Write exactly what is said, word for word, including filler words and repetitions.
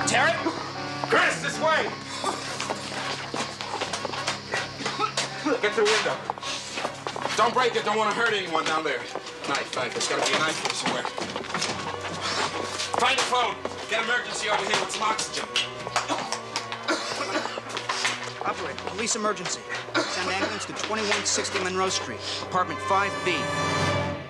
Terry? Chris, this way! Get through the window. Don't break it. Don't want to hurt anyone down there. Knife, knife. There's got to be a knife here somewhere. Find a phone. Get emergency over here with some oxygen. Operator, police emergency. Send ambulance to twenty-one sixty Monroe Street, apartment five B.